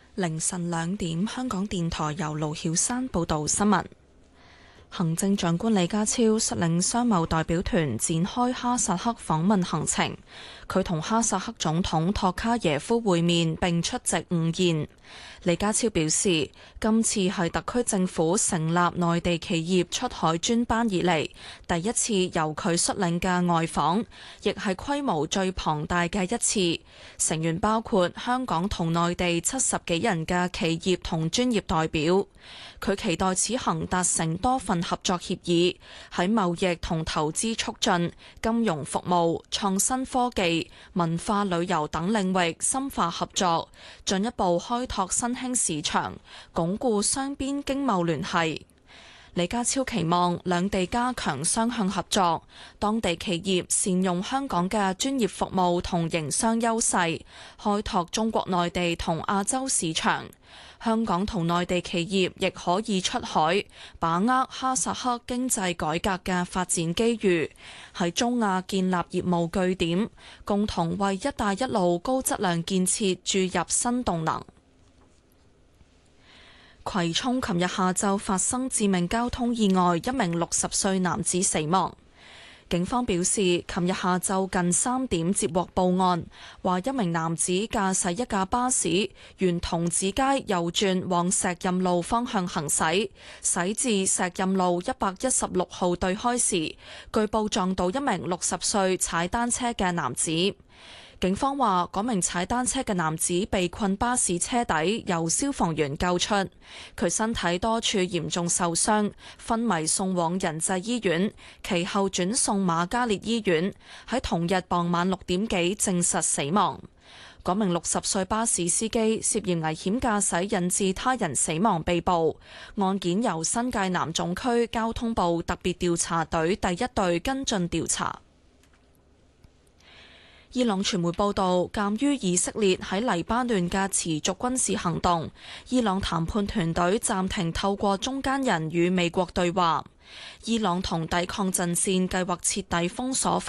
凌晨2點，香港電台由盧曉山報道新聞。行政長官李家超率領商貿代表團展開哈薩克訪問行程，佢同哈薩克總統托卡耶夫會面並出席午宴。李家超表示，今次係特區政府成立內地企業出海專班以嚟第一次由佢率領嘅外訪，亦係規模最龐大嘅一次。成員包括香港同內地70幾人嘅企業同專業代表。佢期待此行達成多份合作協議，喺貿易同投資促進、金融服務、創新科技、文化旅遊等領域深化合作，進一步開拓新興市場，鞏固雙邊經貿聯繫。李家超期望兩地加強雙向合作，當地企業善用香港嘅專業服務同營商優勢，開拓中國內地同亞洲市場。香港同內地企業亦可以出海，把握哈薩克經濟改革嘅發展機遇，喺中亞建立業務據點，共同為「一帶一路」高質量建設注入新動能。葵涌琴日下晝發生致命交通意外，一名60歲男子死亡。警方表示，琴日下晝近3點接獲報案，話一名男子駕駛一架巴士沿童子街右轉往石蔭路方向行駛，駛至石蔭路116號對開時，據報撞到一名60歲踩單車嘅男子。警方話，嗰名踩單車嘅男子被困巴士車底，由消防員救出。佢身體多處嚴重受傷，昏迷送往仁濟醫院，其後轉送瑪嘉烈醫院，喺同日傍晚6點幾證實死亡。嗰名60歲巴士司機涉嫌危險駕駛引致他人死亡被捕，案件由新界南總區交通部特別調查隊第1隊跟進調查。伊朗傳媒報道，鑑於以色列喺黎巴嫩嘅持續軍事行動，伊朗談判團隊暫停透過中間人與美國對話。伊朗同抵抗陣線計劃徹底封鎖